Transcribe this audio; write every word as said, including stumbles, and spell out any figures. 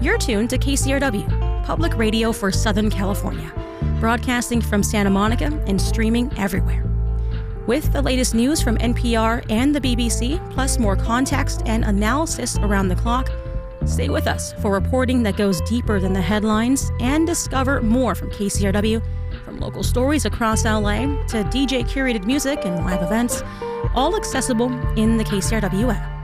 You're tuned to K C R W, public radio for Southern California, broadcasting from Santa Monica and streaming everywhere. With the latest news from N P R and the B B C, plus more context and analysis around the clock, stay with us for reporting that goes deeper than the headlines and discover more from K C R W, from local stories across L A to D J-curated music and live events, all accessible in the K C R W app.